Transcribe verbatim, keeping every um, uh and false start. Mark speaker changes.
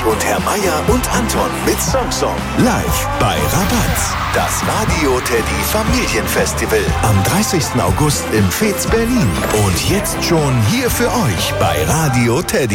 Speaker 1: Ulrich und Herr Meier und Anton mit Song Song. Live bei Rabatz. Das Radio Teddy Familienfestival am dreißigsten August im Fez Berlin. Und jetzt schon hier für euch bei Radio Teddy.